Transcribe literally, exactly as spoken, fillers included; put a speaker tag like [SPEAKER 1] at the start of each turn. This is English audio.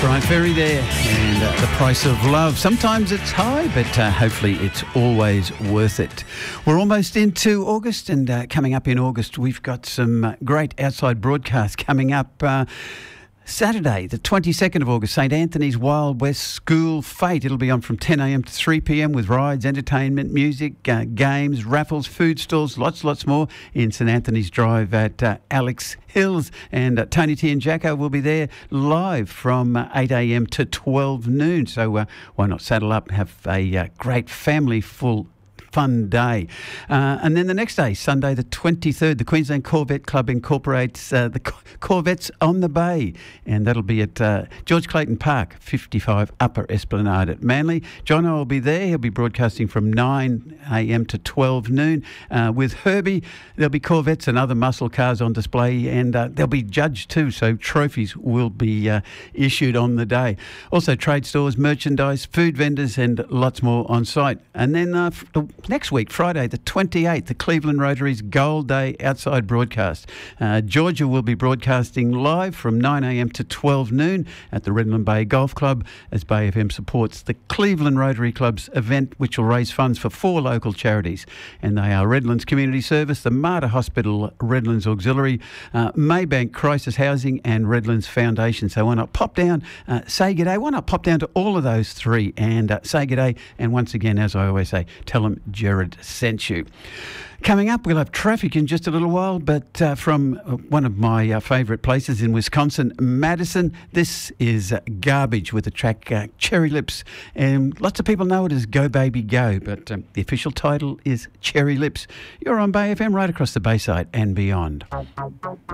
[SPEAKER 1] Brian Ferry there, and uh, The Price of Love. Sometimes it's high, but uh, hopefully it's always worth it. We're almost into August, and uh, coming up in August, we've got some uh, great outside broadcasts coming up. Uh, Saturday, the twenty-second of August, St Anthony's Wild West School Fete. It'll be on from ten a m to three p m with rides, entertainment, music, uh, games, raffles, food stalls, lots, lots more in St Anthony's Drive at uh, Alex Hills. And uh, Tony T and Jacko will be there live from uh, eight a m to twelve noon. So uh, why not saddle up, have a uh, great family full fun day. Uh, and then the next day, Sunday the twenty-third, the Queensland Corvette Club incorporates uh, the Corvettes on the Bay, and that'll be at uh, George Clayton Park, fifty-five Upper Esplanade at Manly. Jono will be there. He'll be broadcasting from nine a m to twelve noon uh, with Herbie. There'll be Corvettes and other muscle cars on display, and uh, they'll be judged too, so trophies will be uh, issued on the day. Also trade stores, merchandise, food vendors, and lots more on site. And then uh, the next week, Friday the twenty-eighth, the Cleveland Rotary's Gold Day outside broadcast. Uh, Georgia will be broadcasting live from nine a m to twelve noon at the Redland Bay Golf Club as Bay F M supports the Cleveland Rotary Club's event, which will raise funds for four local charities. And they are Redlands Community Service, the Mater Hospital Redlands Auxiliary, uh, Maybank Crisis Housing, and Redlands Foundation. So why not pop down, uh, say good day. Why not pop down to all of those three and uh, say good day. And once again, as I always say, tell them Jared sent you. Coming up, we'll have traffic in just a little while, but uh, from one of my uh, favourite places in Wisconsin, Madison, this is uh, Garbage with the track uh, Cherry Lips. And lots of people know it as Go Baby Go, but um, the official title is Cherry Lips. You're on Bay F M right across the Bayside and beyond.